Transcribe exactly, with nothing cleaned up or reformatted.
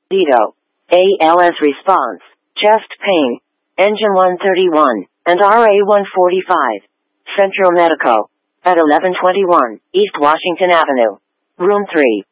Dito. A L S response. Chest pain. Engine one thirty-one. And R A one forty-five. Central Medico. At eleven twenty-one East Washington Avenue. Room three.